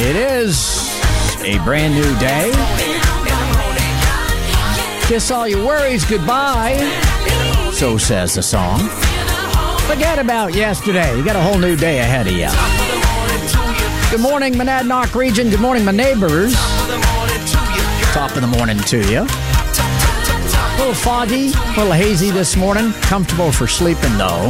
It is a brand new day. Kiss all your worries goodbye. So says the song. Forget about yesterday. You got a whole new day ahead of you. Good morning, Monadnock region. Good morning, my neighbors. Top of the morning to you. A little foggy, a little hazy this morning. Comfortable for sleeping, though.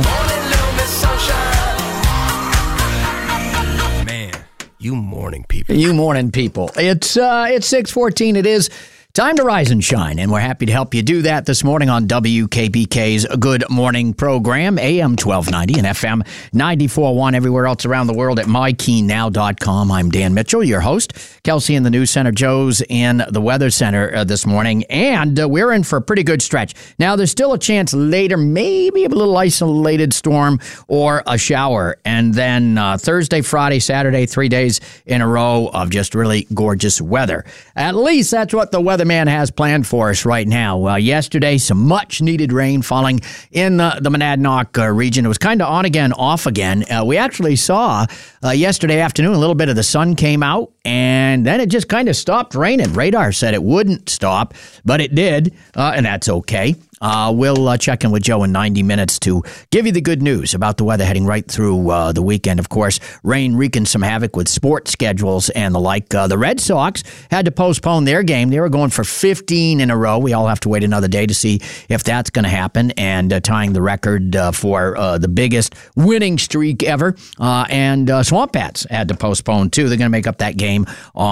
Man, you morning people. You morning people. It's 6:14. It is time to rise and shine, and we're happy to help you do that this morning on WKBK's Good Morning program, AM 1290 and FM 94.1 everywhere else around the world at mykeynow.com. I'm Dan Mitchell, your host. Kelsey in the News Center, Joe's in the Weather Center this morning, and we're in for a pretty good stretch. Now, there's still a chance later, maybe a little isolated storm or a shower, and then Thursday, Friday, Saturday, 3 days in a row of just really gorgeous weather. At least that's what the weatherman has planned for us right now. Yesterday, some much-needed rain falling in the Monadnock region. It was kind of on again, off again. We actually saw yesterday afternoon a little bit of the sun came out, and then it just kind of stopped raining. Radar said it wouldn't stop, but it did, and that's okay. We'll check in with Joe in 90 minutes to give you the good news about the weather heading right through the weekend. Of course, rain wreaking some havoc with sports schedules and the like. The Red Sox had to postpone their game. They were going for 15 in a row. We all have to wait another day to see if that's going to happen, and tying the record for the biggest winning streak ever. And Swamp Bats had to postpone, too. They're going to make up that game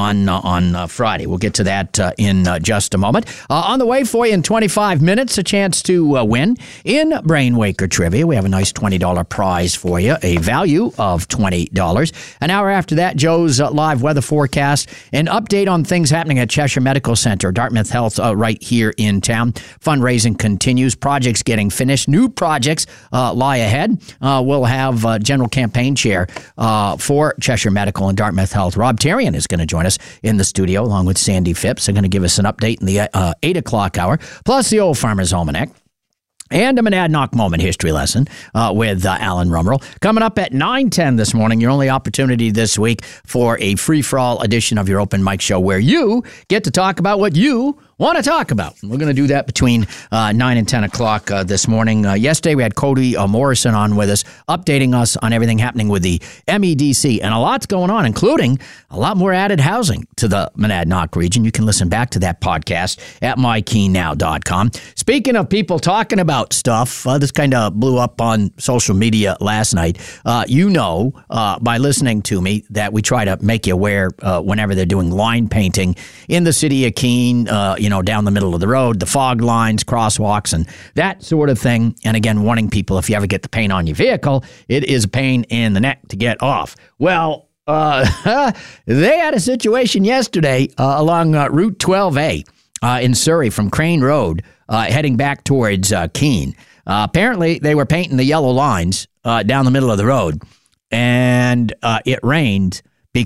on Friday. We'll get to that in just a moment. On the way for you in 25 minutes, a chance to win in Brainwaker Trivia. We have a nice $20 prize for you, a value of $20. An hour after that, Joe's live weather forecast, an update on things happening at Cheshire Medical Center, Dartmouth Health right here in town. Fundraising continues, projects getting finished, new projects lie ahead. We'll have General Campaign Chair for Cheshire Medical and Dartmouth Health, Rob Tarian, is going to join us in the studio along with Sandy Phipps. They're going to give us an update in the 8 o'clock hour, plus the Old Farmer's Almanac. And a Monadnock Moment history lesson with Alan Rummerl. Coming up at 9:10 this morning, your only opportunity this week for a free-for-all edition of your Open Mic Show where you get to talk about what you want to talk about. We're going to do that between 9 and 10 o'clock this morning. Yesterday, we had Cody Morrison on with us, updating us on everything happening with the MEDC. And a lot's going on, including a lot more added housing to the Monadnock region. You can listen back to that podcast at mykeynow.com. Speaking of people talking about stuff, this kind of blew up on social media last night. By listening to me, that we try to make you aware whenever they're doing line painting in the city of Keene, down the middle of the road, the fog lines, crosswalks, and that sort of thing. And again, warning people, if you ever get the paint on your vehicle, it is a pain in the neck to get off. Well, they had a situation yesterday along Route 12A in Surrey from Crane Road, heading back towards Keene. Apparently, they were painting the yellow lines down the middle of the road, and it rained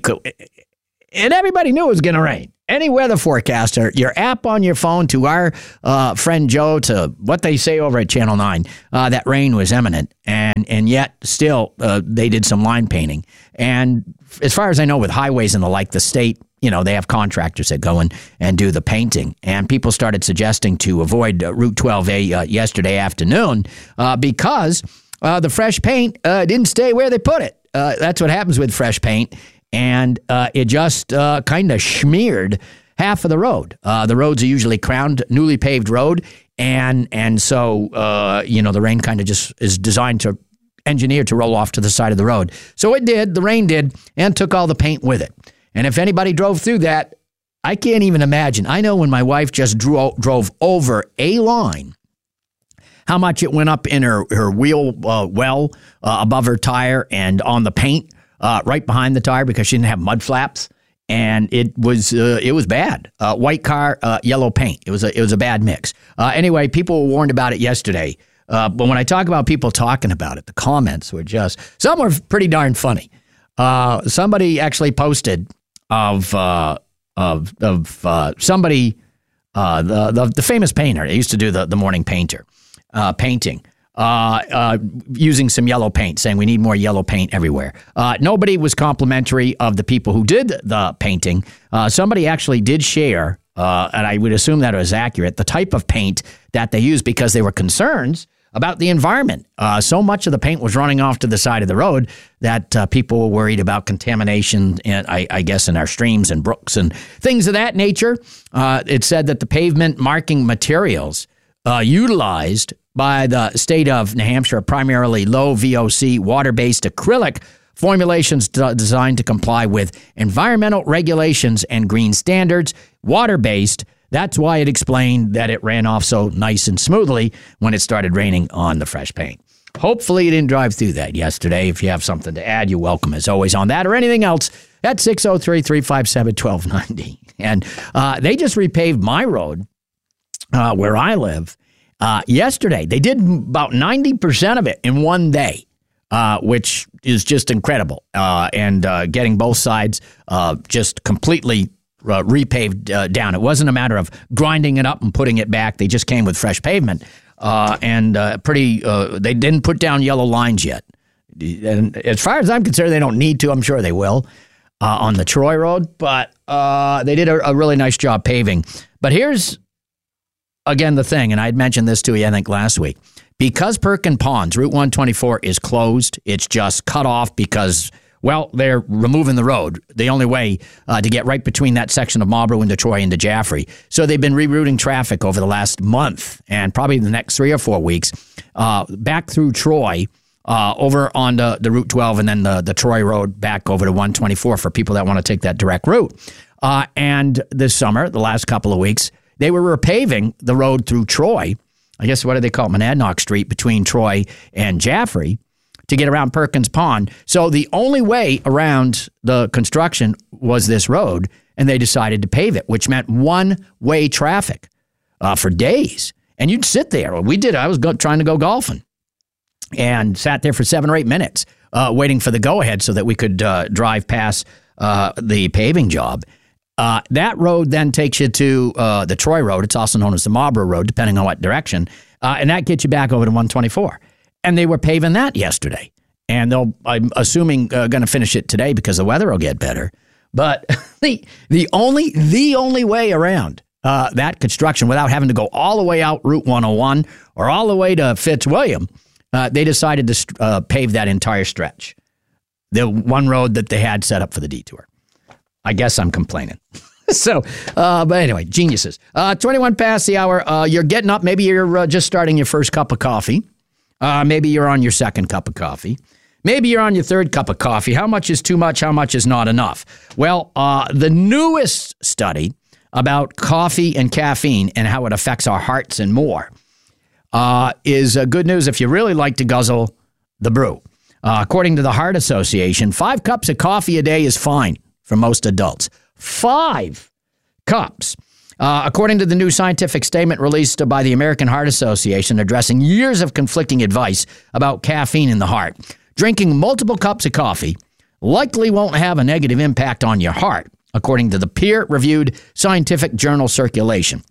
and everybody knew it was going to rain. Any weather forecaster, your app on your phone, to our friend Joe, to what they say over at Channel 9, that rain was imminent. And yet still they did some line painting. And as far as I know, with highways and the like, the state, they have contractors that go in and do the painting. And people started suggesting to avoid Route 12A yesterday afternoon because the fresh paint didn't stay where they put it. That's what happens with fresh paint. And it just kind of smeared half of the road. The roads are usually crowned, newly paved road, and so the rain kind of just is engineered to roll off to the side of the road. So it did, the rain did, and took all the paint with it. And if anybody drove through that, I can't even imagine. I know when my wife just drove over a line, how much it went up in her wheel well above her tire and on the paint. Right behind the tire because she didn't have mud flaps, and it was bad. White car, yellow paint. It was a bad mix. Anyway, people were warned about it yesterday. But when I talk about people talking about it, the comments were some were pretty darn funny. Somebody actually posted of somebody, the famous painter. They used to do the morning painter painting. using some yellow paint, saying we need more yellow paint everywhere. Nobody was complimentary of the people who did the painting. Somebody actually did share, and I would assume that it was accurate, the type of paint that they used because they were concerns about the environment. So much of the paint was running off to the side of the road that people were worried about contamination, and I guess in our streams and brooks and things of that nature. It said that the pavement marking materials utilized by the state of New Hampshire are primarily low VOC water-based acrylic formulations designed to comply with environmental regulations and green standards. Water-based. That's why it explained that it ran off so nice and smoothly when it started raining on the fresh paint. Hopefully you didn't drive through that yesterday. If you have something to add, you're welcome as always on that or anything else at 603-357-1290. And they just repaved my road where I live yesterday. They did about 90% of it in one day, which is just incredible. And getting both sides just completely repaved down. It wasn't a matter of grinding it up and putting it back. They just came with fresh pavement and they didn't put down yellow lines yet. And as far as I'm concerned, they don't need to. I'm sure they will on the Troy Road, but they did a really nice job paving. But here's, again, the thing, and I'd mentioned this to you, I think, last week. Because Perkin Ponds, Route 124, is closed, it's just cut off because, well, they're removing the road, the only way to get right between that section of Marlborough into Troy into Jaffrey. So they've been rerouting traffic over the last month and probably the next 3 or 4 weeks back through Troy over on the Route 12 and then the Troy Road back over to 124 for people that want to take that direct route. And this summer, the last couple of weeks, they were repaving the road through Troy. I guess, what do they call it? Monadnock Street between Troy and Jaffrey to get around Perkins Pond. So the only way around the construction was this road, and they decided to pave it, which meant one-way traffic for days. And you'd sit there. We did. I was trying to go golfing and sat there for 7 or 8 minutes waiting for the go-ahead so that we could drive past the paving job. That road then takes you to the Troy Road. It's also known as the Marlborough Road, depending on what direction. And that gets you back over to 124. And they were paving that yesterday. And I'm assuming, going to finish it today because the weather will get better. But the only way around that construction without having to go all the way out Route 101 or all the way to Fitzwilliam, they decided to pave that entire stretch. The one road that they had set up for the detour. I guess I'm complaining. So, but anyway, geniuses. 21 past the hour. You're getting up. Maybe you're just starting your first cup of coffee. Maybe you're on your second cup of coffee. Maybe you're on your third cup of coffee. How much is too much? How much is not enough? Well, the newest study about coffee and caffeine and how it affects our hearts and more is good news if you really like to guzzle the brew. According to the Heart Association, 5 cups of coffee a day is fine for most adults. 5 cups. According to the new scientific statement released by the American Heart Association addressing years of conflicting advice about caffeine in the heart, drinking multiple cups of coffee likely won't have a negative impact on your heart, according to the peer-reviewed scientific journal Circulation.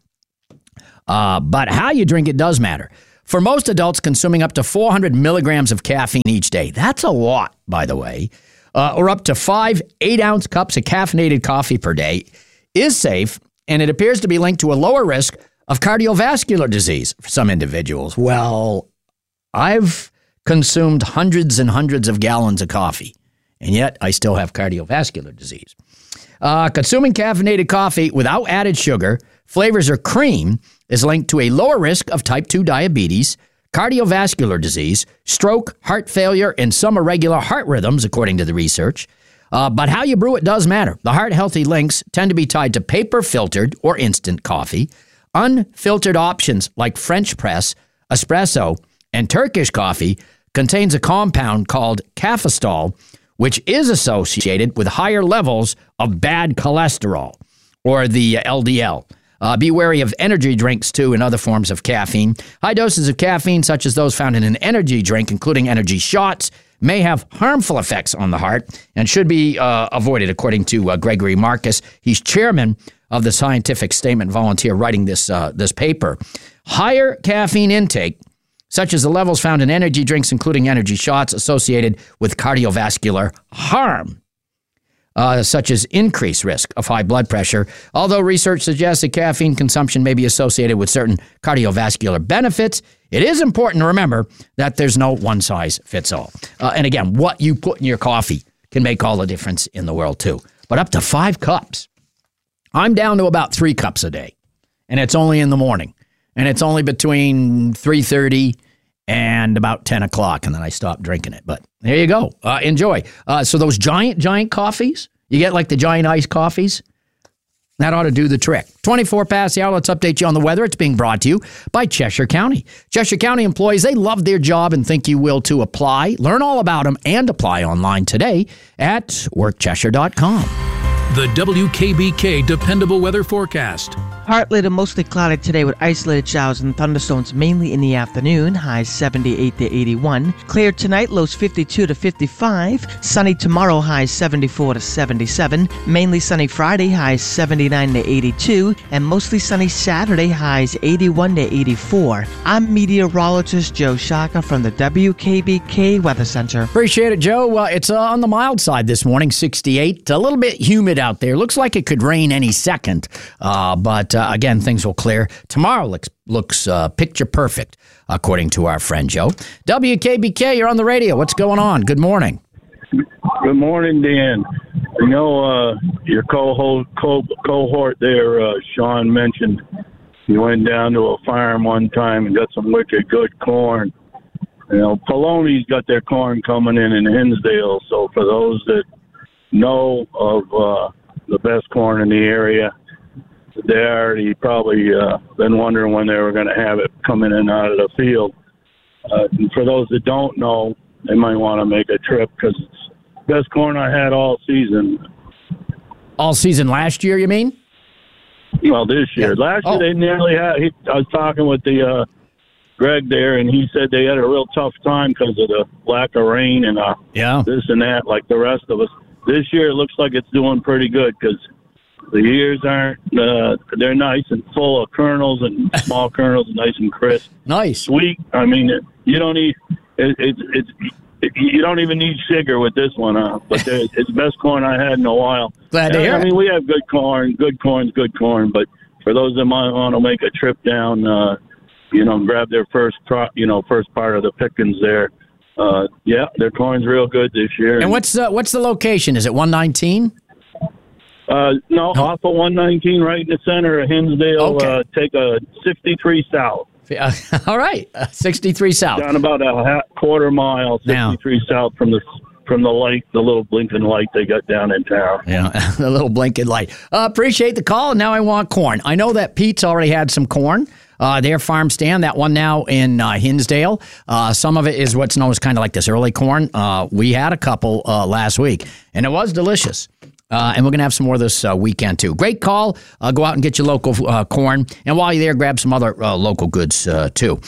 But how you drink it does matter. For most adults, consuming up to 400 milligrams of caffeine each day, that's a lot, by the way, or up to 5 8-ounce cups of caffeinated coffee per day is safe, and it appears to be linked to a lower risk of cardiovascular disease for some individuals. Well, I've consumed hundreds and hundreds of gallons of coffee, and yet I still have cardiovascular disease. Consuming caffeinated coffee without added sugar, flavors, or cream is linked to a lower risk of type 2 diabetes, cardiovascular disease, stroke, heart failure, and some irregular heart rhythms, according to the research. But how you brew it does matter. The heart-healthy links tend to be tied to paper-filtered or instant coffee. Unfiltered options like French press, espresso, and Turkish coffee contains a compound called cafestol, which is associated with higher levels of bad cholesterol, or the LDL. Be wary of energy drinks, too, and other forms of caffeine. High doses of caffeine, such as those found in an energy drink, including energy shots, may have harmful effects on the heart and should be avoided, according to Gregory Marcus. He's chairman of the Scientific Statement Volunteer writing this paper. Higher caffeine intake such as the levels found in energy drinks, including energy shots, associated with cardiovascular harm, such as increased risk of high blood pressure. Although research suggests that caffeine consumption may be associated with certain cardiovascular benefits, it is important to remember that there's no one-size-fits-all. And again, what you put in your coffee can make all the difference in the world, too. But up to 5 cups. I'm down to about 3 cups a day, and it's only in the morning. And it's only between 3:30 and about 10 o'clock, and then I stop drinking it. But there you go. Enjoy. So those giant coffees, you get like the giant iced coffees, that ought to do the trick. 24 past the hour, let's update you on the weather. It's being brought to you by Cheshire County. Cheshire County employees, they love their job and think you will too. Apply, learn all about them, and apply online today at workcheshire.com. The WKBK Dependable Weather Forecast. Partly to mostly cloudy today with isolated showers and thunderstorms mainly in the afternoon, highs 78 to 81. Clear tonight, lows 52 to 55. Sunny tomorrow, highs 74 to 77. Mainly sunny Friday, highs 79 to 82. And mostly sunny Saturday, highs 81 to 84. I'm meteorologist Joe Shaka from the WKBK Weather Center. Appreciate it, Joe. It's on the mild side this morning, 68. A little bit humid out there. Looks like it could rain any second, but again, things will clear. Tomorrow looks picture perfect, according to our friend Joe. WKBK, you're on the radio. What's going on? Good morning. Good morning, Dan. You know, your cohort there, Sean, mentioned you went down to a farm one time and got some wicked good corn. You know, Poloni's got their corn coming in Hinsdale, so for those that know of the best corn in the area, they already probably been wondering when they were going to have it coming in and out of the field. And for those that don't know, they might want to make a trip because it's the best corn I had all season. All season last year, you mean? Well, this year. Yeah. Last year they nearly had. I was talking with the Greg there, and he said they had a real tough time because of the lack of rain and this and that, like the rest of us. This year it looks like it's doing pretty good because the ears aren't, they're nice and full of kernels and small kernels, nice and crisp. Nice. Sweet. I mean, you don't need, you don't even need sugar with this one, but it's the best corn I had in a while. Glad to hear it. I mean, we have good corn's good corn, but for those that might want to make a trip down, grab their first part of the pickings there. Their corn's real good this year. And what's the location? Is it 119? No, off of 119, right in the center of Hinsdale. Okay. Take a 63 south. All right, 63 south. Down about a quarter mile, 63 south from the light, the little blinking light they got down in town. Yeah, the little blinking light. Appreciate the call. Now I want corn. I know that Pete's already had some corn. Their farm stand, that one now in Hinsdale. Some of it is what's known as kind of like this early corn. We had a couple last week, and it was delicious. And we're going to have some more this weekend, too. Great call. Go out and get your local corn. And while you're there, grab some other local goods, too.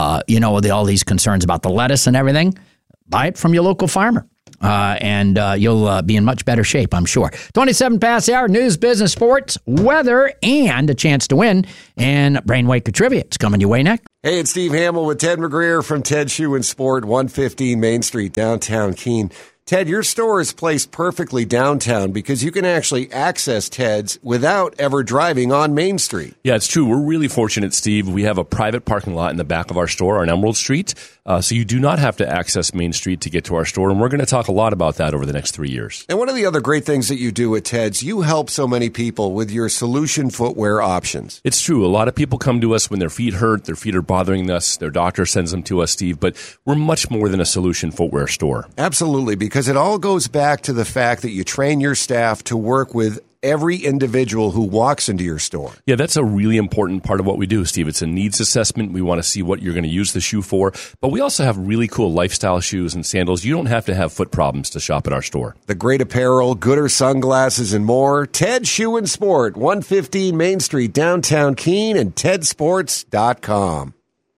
With all these concerns about the lettuce and everything, buy it from your local farmer. And you'll be in much better shape, I'm sure. 27 past the hour, news, business, sports, weather, and a chance to win. And Brainwaker Trivia. It's coming your way next. Hey, it's Steve Hamill with Ted McGreer from Ted Shoe and Sport, 115 Main Street, downtown Keene. Ted, your store is placed perfectly downtown because you can actually access Ted's without ever driving on Main Street. Yeah, it's true. We're really fortunate, Steve. We have a private parking lot in the back of our store on Emerald Street, so you do not have to access Main Street to get to our store, and we're going to talk a lot about that over the next 3 years. And one of the other great things that you do at Ted's, you help so many people with your solution footwear options. It's true. A lot of people come to us when their feet hurt, their feet are bothering us, their doctor sends them to us, Steve, but we're much more than a solution footwear store. Absolutely, because it all goes back to the fact that you train your staff to work with every individual who walks into your store. Yeah, that's a really important part of what we do, Steve. It's a needs assessment. We want to see what you're going to use the shoe for, but we also have really cool lifestyle shoes and sandals. You don't have to have foot problems to shop at our store. The great apparel, gooder sunglasses, and more. Ted Shoe and Sport, 115 Main Street, downtown Keene, and tedsports.com.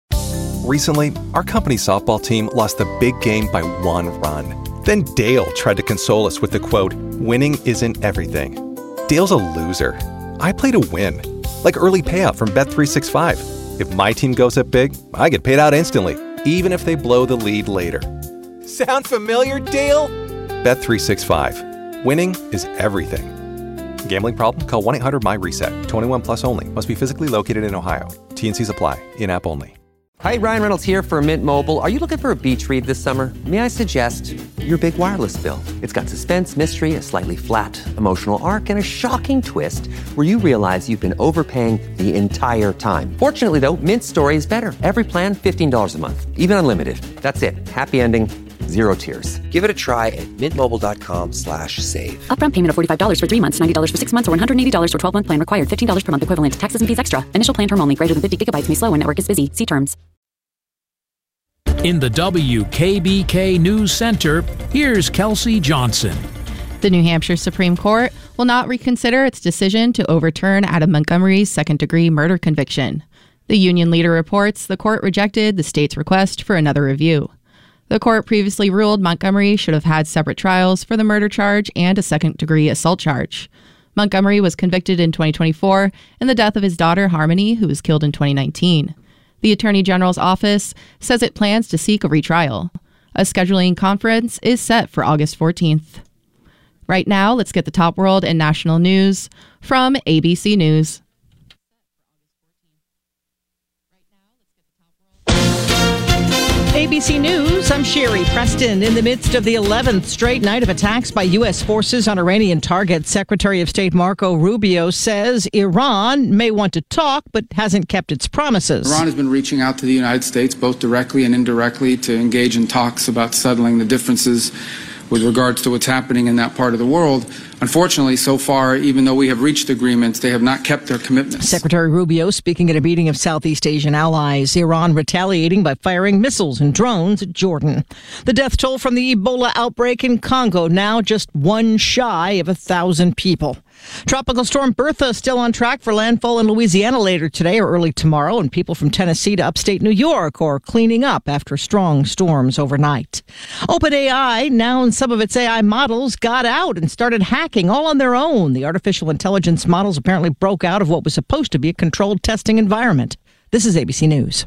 Recently, our company softball team lost the big game by 1 run. Then Dale tried to console us with the quote, "Winning isn't everything." Dale's a loser. I play to win, like early payout from Bet365. If my team goes up big, I get paid out instantly. even if they blow the lead later. Sound familiar, Dale? Bet365. Winning is everything. Gambling problem? Call 1-800-MY-RESET. 21 plus only. Must be physically located in Ohio. T&Cs apply. In-app only. Hi, Ryan Reynolds here for Mint Mobile. Are you looking for a beach read this summer? May I suggest your big wireless bill? It's got suspense, mystery, a slightly flat, emotional arc, and a shocking twist where you realize you've been overpaying the entire time. Fortunately, though, Mint's story is better. Every plan, $15 a month. Even unlimited. That's it. Happy ending. Zero tears. Give it a try at mintmobile.com/save. Upfront payment of $45 for 3 months, $90 for 6 months, or $180 for 12-month plan required. $15 per month equivalent. Taxes and fees extra. Initial plan term only. Greater than 50 gigabytes may slow when network is busy. See terms. In the WKBK News Center, here's Kelsey Johnson. The New Hampshire Supreme Court will not reconsider its decision to overturn Adam Montgomery's second-degree murder conviction. The union leader reports the court rejected the state's request for another review. The court previously ruled Montgomery should have had separate trials for the murder charge and a second-degree assault charge. Montgomery was convicted in 2024 in the death of his daughter, Harmony, who was killed in 2019. The Attorney General's office says it plans to seek a retrial. A scheduling conference is set for August 14th. Right now, let's get the top world and national news from ABC News. ABC News, I'm Sherry Preston. In the midst of the 11th straight night of attacks by U.S. forces on Iranian targets, Secretary of State Marco Rubio says Iran may want to talk, but hasn't kept its promises. Iran has been reaching out to the United States, both directly and indirectly, to engage in talks about settling the differences with regards to what's happening in that part of the world. Unfortunately, so far, even though we have reached agreements, they have not kept their commitments. Secretary Rubio speaking at a meeting of Southeast Asian allies. Iran retaliating by firing missiles and drones at Jordan. The death toll from the Ebola outbreak in Congo now just one shy of 1,000 people. Tropical storm Bertha still on track for landfall in Louisiana later today or early tomorrow, and people from Tennessee to upstate New York are cleaning up after strong storms overnight. OpenAI, now in some of its AI models, got out and started hacking all on their own. The artificial intelligence models apparently broke out of what was supposed to be a controlled testing environment. This is ABC News.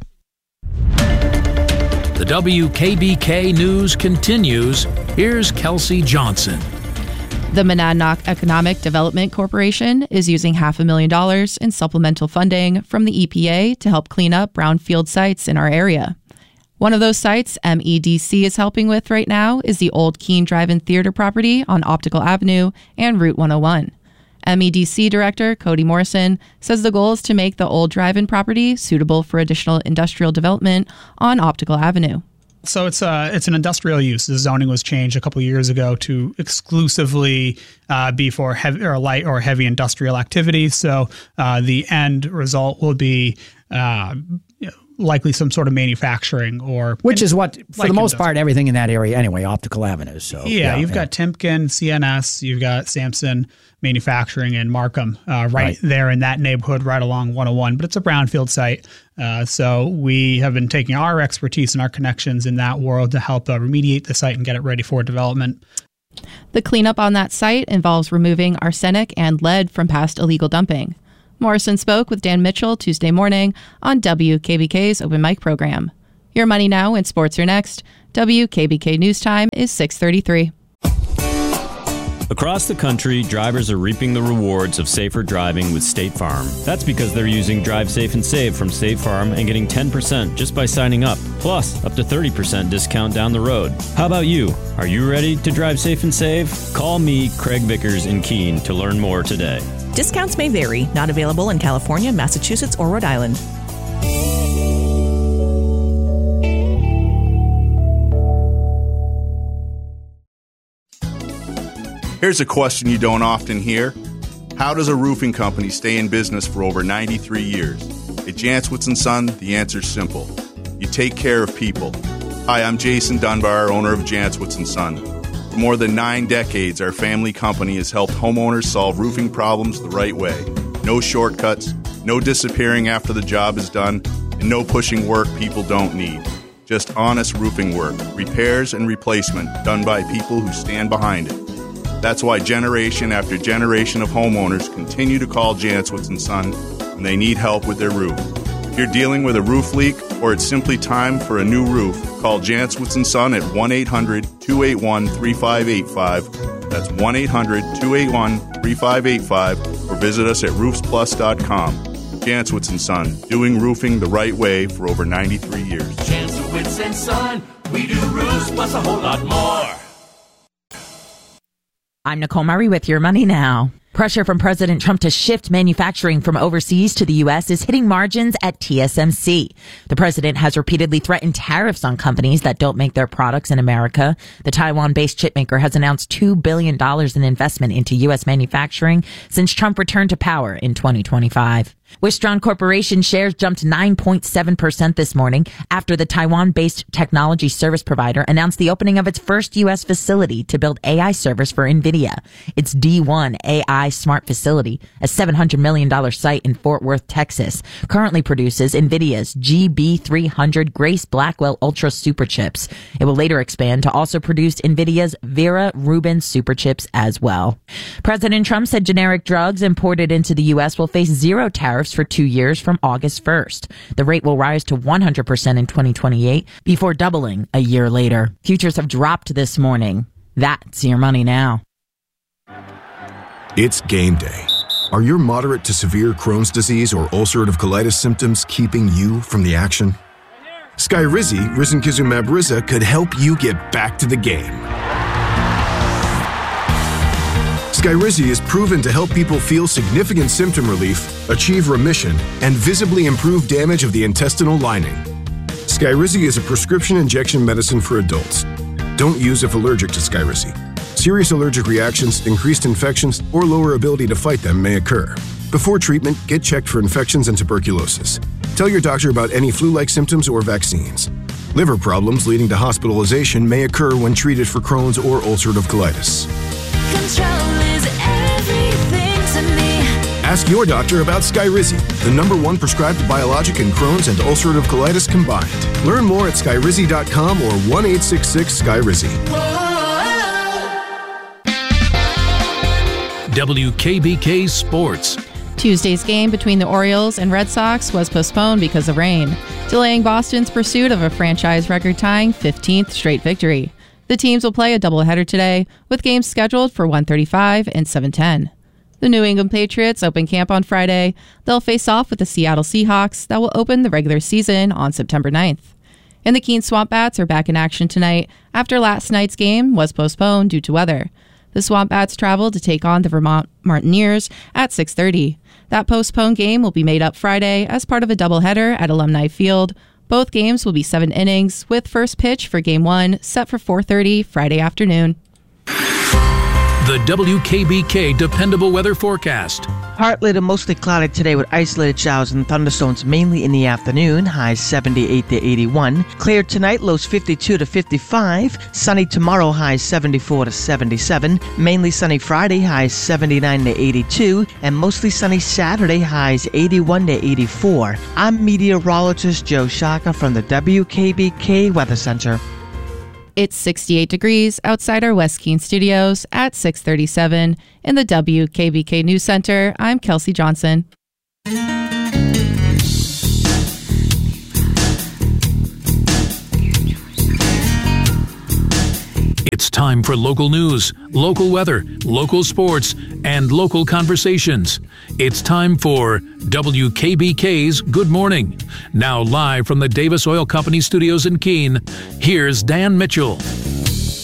The WKBK News continues. Here's Kelsey Johnson. The Monadnock Economic Development Corporation is using $500,000 in supplemental funding from the EPA to help clean up brownfield sites in our area. One of those sites MEDC is helping with right now is the old Keene Drive-In Theater property on Optical Avenue and Route 101. MEDC Director Cody Morrison says the goal is to make the old drive-in property suitable for additional industrial development on Optical Avenue. So it's an industrial use. The zoning was changed a couple of years ago to exclusively be for heavy or light or heavy industrial activity. So the end result will be likely some sort of manufacturing or which is what for the most part everything in that area anyway. Optical Avenue. So you've got Timken, CNS, you've got Samson Manufacturing in Markham, right there in that neighborhood, right along 101. But it's a brownfield site. So we have been taking our expertise and our connections in that world to help remediate the site and get it ready for development. The cleanup on that site involves removing arsenic and lead from past illegal dumping. Morrison spoke with Dan Mitchell Tuesday morning on WKBK's Open Mic program. Your Money Now and Sports are next. WKBK News Time is 6:33. Across the country, drivers are reaping the rewards of safer driving with State Farm. That's because they're using Drive Safe and Save from State Farm and getting 10% just by signing up, plus up to 30% discount down the road. How about you? Are you ready to drive safe and save? Call me, Craig Vickers in Keene, to learn more today. Discounts may vary. Not available in California, Massachusetts, or Rhode Island. Here's a question you don't often hear. How does a roofing company stay in business for over 93 years? At Jantzwitz & Son, the answer's simple. You take care of people. Hi, I'm Jason Dunbar, owner of Jantzwitz & Son. For more than 9 decades, our family company has helped homeowners solve roofing problems the right way. No shortcuts, no disappearing after the job is done, and no pushing work people don't need. Just honest roofing work, repairs and replacement done by people who stand behind it. That's why generation after generation of homeowners continue to call Jantzwitz & Son when they need help with their roof. If you're dealing with a roof leak or it's simply time for a new roof, call Jantzwitz & Son at 1-800-281-3585. That's 1-800-281-3585, or visit us at roofsplus.com. Jantzwitz & Son, doing roofing the right way for over 93 years. Jantzwitz & Son, we do roofs plus a whole lot more. I'm Nicole Murray with Your Money Now. Pressure from President Trump to shift manufacturing from overseas to the U.S. is hitting margins at TSMC. The president has repeatedly threatened tariffs on companies that don't make their products in America. The Taiwan-based chipmaker has announced $2 billion in investment into U.S. manufacturing since Trump returned to power in 2025. Wistron Corporation shares jumped 9.7% this morning after the Taiwan-based technology service provider announced the opening of its first U.S. facility to build AI servers for NVIDIA. Its D1 AI Smart Facility, a $700 million site in Fort Worth, Texas, currently produces NVIDIA's GB300 Grace Blackwell Ultra Superchips. It will later expand to also produce NVIDIA's Vera Rubin Superchips as well. President Trump said generic drugs imported into the U.S. will face zero tariffs for 2 years from August 1st. The rate will rise to 100% in 2028 before doubling a year later. Futures have dropped this morning. That's Your Money Now. It's game day. Are your moderate to severe Crohn's disease or ulcerative colitis symptoms keeping you from the action? Skyrizi, risankizumab Riza, could help you get back to the game. Skyrizi is proven to help people feel significant symptom relief, achieve remission, and visibly improve damage of the intestinal lining. Skyrizi is a prescription injection medicine for adults. Don't use if allergic to Skyrizi. Serious allergic reactions, increased infections, or lower ability to fight them may occur. Before treatment, get checked for infections and tuberculosis. Tell your doctor about any flu-like symptoms or vaccines. Liver problems leading to hospitalization may occur when treated for Crohn's or ulcerative colitis. Control is everything to me. Ask your doctor about Skyrizi, the #1 prescribed biologic in Crohn's and ulcerative colitis combined. Learn more at skyrizi.com or 1-866-SKYRIZI. WKBK Sports. Tuesday's game between the Orioles and Red Sox was postponed because of rain, delaying Boston's pursuit of a franchise record-tying 15th straight victory. The teams will play a doubleheader today, with games scheduled for 1:35 and 7:10. The New England Patriots open camp on Friday. They'll face off with the Seattle Seahawks that will open the regular season on September 9th. And the Keene Swamp Bats are back in action tonight after last night's game was postponed due to weather. The Swamp Bats travel to take on the Vermont Mountaineers at 6:30. That postponed game will be made up Friday as part of a doubleheader at Alumni Field. Both games will be 7 innings, with first pitch for Game 1 set for 4:30 Friday afternoon. The WKBK Dependable Weather Forecast. Partly to mostly cloudy today with isolated showers and thunderstorms mainly in the afternoon, highs 78 to 81. Clear tonight, lows 52 to 55. Sunny tomorrow, highs 74 to 77. Mainly sunny Friday, highs 79 to 82. And mostly sunny Saturday, highs 81 to 84. I'm meteorologist Joe Shaka from the WKBK Weather Center. It's 68 degrees outside our West Keene studios at 6:37. In the WKBK News Center, I'm Kelsey Johnson. It's time for local news, local weather, local sports, and local conversations. It's time for WKBK's Good Morning. Now live from the Davis Oil Company studios in Keene, here's Dan Mitchell.